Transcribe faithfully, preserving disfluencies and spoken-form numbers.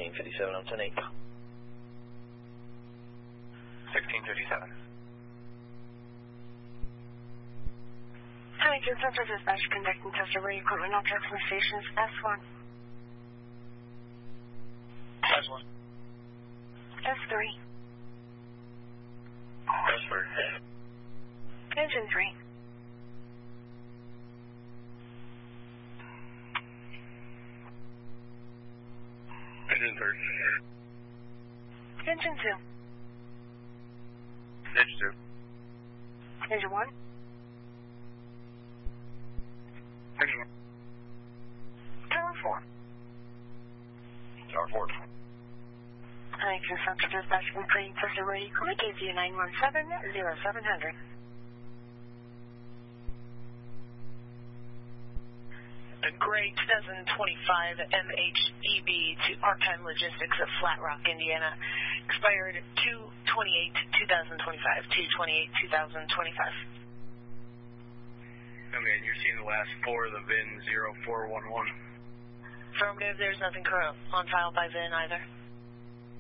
sixteen fifty-seven on ten eight. sixteen fifty-seven. Huntington Central Dispatch conducting test of radio equipment objects from stations S one. S one. S three. S three. Engine three. Engine three. Engine two. Engine two. Engine one. Engine one. Tower four. Tower four. Huntington Central Dispatch completing test of radio equipment K Z U nine one seven zero seven hundred. A gray two thousand twenty-five M H E B to Part-Time Logistics of Flat Rock, Indiana. Expired two twenty-eight two thousand twenty-five. two twenty-eight two thousand twenty-five. Okay, and you're seeing the last four of the V I N zero four one one. Affirmative, there's nothing current on file by V I N either.